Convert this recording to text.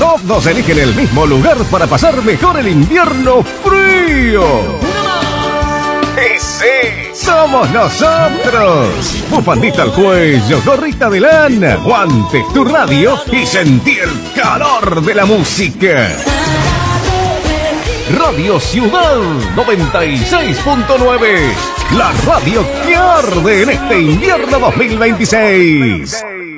todos eligen el mismo lugar para pasar mejor el invierno frío. ¡Y sí! ¡Somos nosotros! Bufandita al cuello, gorrita de lana, guantes, tu radio y sentí el calor de la música. Radio Ciudad 96.9, la radio que arde en este invierno 2026.